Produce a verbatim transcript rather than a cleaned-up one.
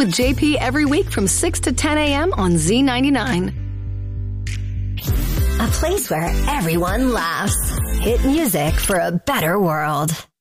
with J P every week from six to ten a.m. on Z ninety-nine. A place where everyone laughs. Hit music for a better world.